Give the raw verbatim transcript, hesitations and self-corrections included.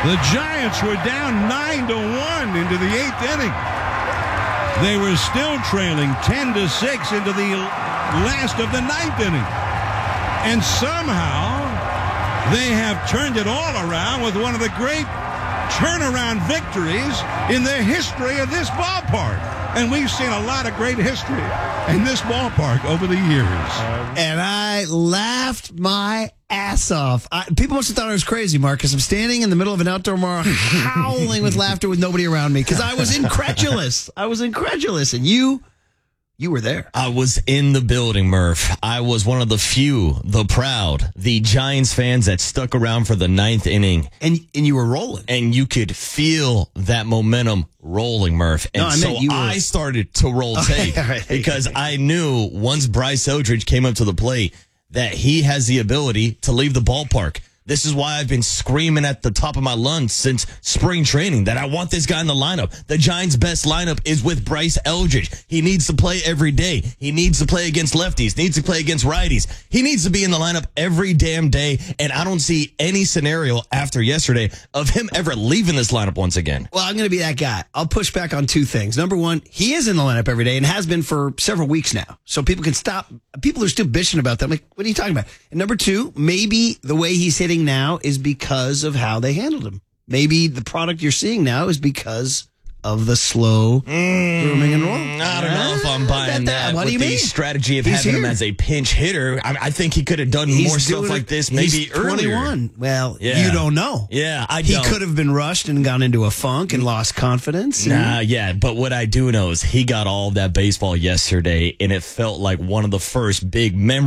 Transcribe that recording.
The Giants were down nine to one into the eighth inning. They were still trailing ten to six into the last of the ninth inning. And somehow they have turned it all around with one of the great turnaround victories in the history of this ballpark. And we've seen a lot of great history in this ballpark over the years. And I laughed my ass off. I, people must have thought I was crazy, Mark, because I'm standing in the middle of an outdoor mall howling with laughter with nobody around me because I was incredulous. I was incredulous. And you... You were there. I was in the building, Murph. I was one of the few, the proud, the Giants fans that stuck around for the ninth inning. And and you were rolling. And you could feel that momentum rolling, Murph. And no, I so meant you were... I started to roll tape right. because I knew once Bryce Eldridge came up to the plate that he has the ability to leave the ballpark. This is why I've been screaming at the top of my lungs since spring training that I want this guy in the lineup. The Giants' best lineup is with Bryce Eldridge. He needs to play every day. He needs to play against lefties, needs to play against righties. He needs to be in the lineup every damn day, and I don't see any scenario after yesterday of him ever leaving this lineup once again. Well, I'm going to be that guy. I'll push back on two things. Number one, he is in the lineup every day and has been for several weeks now. So people can stop. People are still bitching about that. I'm like, what are you talking about? And number two, maybe the way he's hitting now is because of how they handled him. Maybe the product you're seeing now is because of the slow mm, grooming and roll. I don't know if I'm buying that, that what with do you the mean? strategy of He's having here. him as a pinch hitter. I, I think he could have done He's more stuff it- like this maybe he's earlier. twenty-one. Well, Yeah. you don't know. Yeah, I He don't. could have been rushed and gone into a funk and lost confidence. Nah, yeah, but what I do know is he got all of that baseball yesterday, and it felt like one of the first big memories